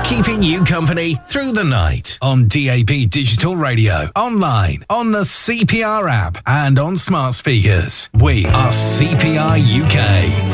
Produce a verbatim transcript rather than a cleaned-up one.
Keeping you company through the night on D A B Digital Radio, online, on the C P R app, and on smart speakers. We are C P R U K.